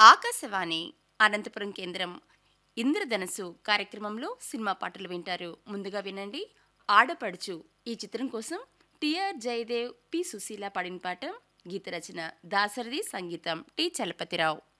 ఆకాశవాణి అనంతపురం కేంద్రం ఇంద్రధనస్సు కార్యక్రమంలో సినిమా పాటలు వింటారు. ముందుగా వినండి ఆడపడుచు ఈ చిత్రం కోసం టిఆర్ జయదేవ్, పి సుశీల పాడిన పాట. గీత రచన దాసరథి, సంగీతం టి చలపతిరావు.